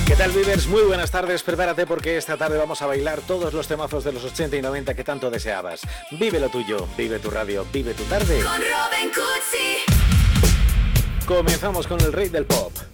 ¿Qué tal, Vivers? Muy buenas tardes. Prepárate porque esta tarde vamos a bailar todos los temazos de los 80 y 90 que tanto deseabas. Vive lo tuyo, vive tu radio, vive tu tarde. Con Robin Cootsy. Comenzamos con el rey del pop.